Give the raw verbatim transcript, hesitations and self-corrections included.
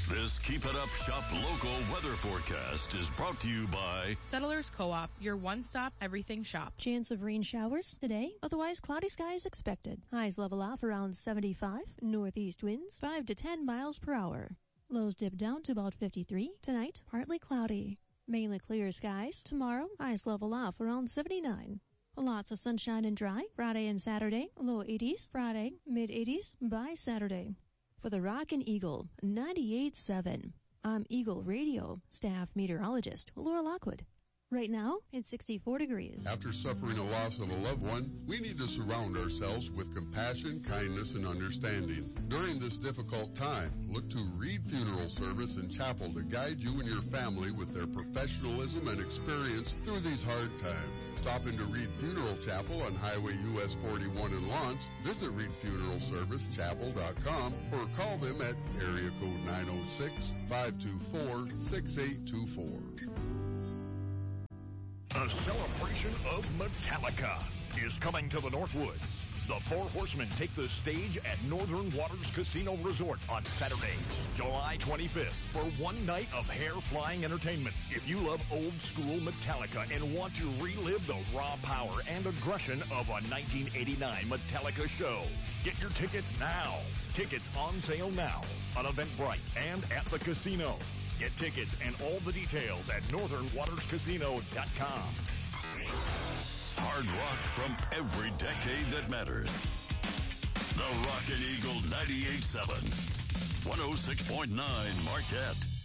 This Keep It Up Shop local weather forecast is brought to you by Settlers Co-op, your one-stop everything shop. Chance of rain showers today, otherwise cloudy skies expected. Highs level off around seventy-five, northeast winds five to ten miles per hour. Lows dip down to about fifty-three. Tonight, partly cloudy. Mainly clear skies. Tomorrow, highs level off around seventy-nine. Lots of sunshine and dry. Friday and Saturday, low eighties. Friday, mid eighties by Saturday. For the Rockin' Eagle, ninety-eight point seven. I'm Eagle Radio staff meteorologist Laura Lockwood. Right now, it's sixty-four degrees. After suffering a loss of a loved one, we need to surround ourselves with compassion, kindness, and understanding. During this difficult time, look to Reed Funeral Service and Chapel to guide you and your family with their professionalism and experience through these hard times. Stop into Reed Funeral Chapel on Highway U S forty-one in Lawrence. Visit reed funeral service chapel dot com or call them at area code nine oh six, five two four, six eight two four. A celebration of Metallica is coming to the Northwoods. The Four Horsemen take the stage at Northern Waters Casino Resort on Saturday, July twenty-fifth, for one night of hair-flying entertainment. If you love old-school Metallica and want to relive the raw power and aggression of a nineteen eighty-nine Metallica show, get your tickets now. Tickets on sale now on Eventbrite and at the casino. Get tickets and all the details at northern waters casino dot com. Hard rock from every decade that matters. The Rockin' Eagle ninety-eight point seven, one oh six point nine Marquette.